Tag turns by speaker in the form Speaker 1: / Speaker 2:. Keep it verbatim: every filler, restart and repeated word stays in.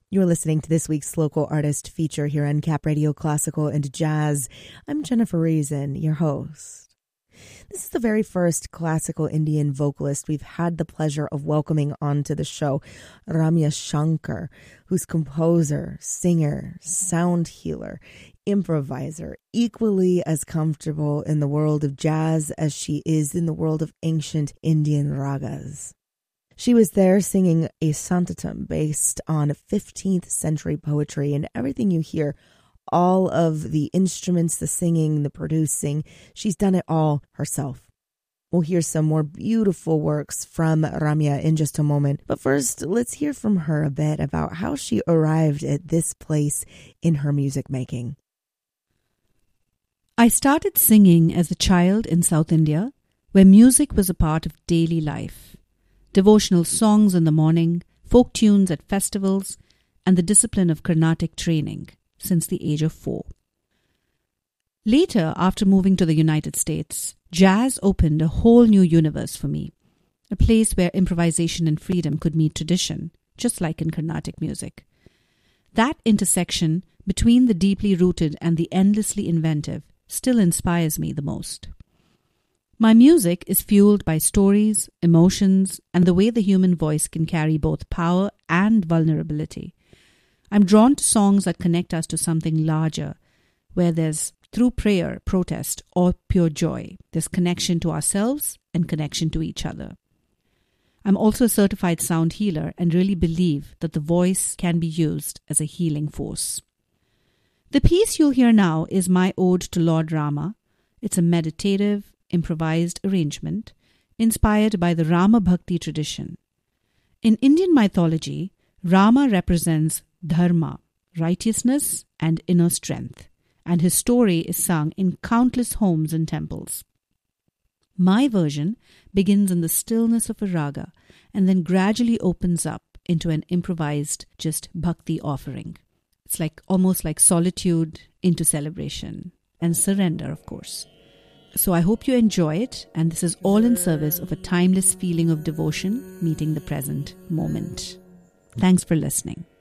Speaker 1: You're listening to this week's local artist feature here on Cap Radio Classical and Jazz. I'm Jennifer Reason, your host. This is the very first classical Indian vocalist we've had the pleasure of welcoming onto the show, Ramya Shankar, who's composer, singer, sound healer, improviser, equally as comfortable in the world of jazz as she is in the world of ancient Indian ragas. She was there singing a santatam based on fifteenth century poetry, and everything you hear, all of the instruments, the singing, the producing, she's done it all herself. We'll hear some more beautiful works from Ramya in just a moment, but first, let's hear from her a bit about how she arrived at this place in her music making.
Speaker 2: I started singing as a child in South India, where music was a part of daily life. Devotional songs in the morning, folk tunes at festivals, and the discipline of Carnatic training since the age of four. Later, after moving to the United States, jazz opened a whole new universe for me, a place where improvisation and freedom could meet tradition, just like in Carnatic music. That intersection between the deeply rooted and the endlessly inventive still inspires me the most. My music is fueled by stories, emotions, and the way the human voice can carry both power and vulnerability. I'm drawn to songs that connect us to something larger, where there's, through prayer, protest, or pure joy, there's connection to ourselves and connection to each other. I'm also a certified sound healer and really believe that the voice can be used as a healing force. The piece you'll hear now is my ode to Lord Rama. It's a meditative, improvised arrangement inspired by the Rama Bhakti tradition. In Indian mythology, Rama represents dharma, righteousness, and inner strength, and his story is sung in countless homes and temples. My version begins in the stillness of a raga and then gradually opens up into an improvised just bhakti offering. It's like almost like solitude into celebration and surrender, of course. So I hope you enjoy it, and this is all in service of a timeless feeling of devotion meeting the present moment. Thanks for listening.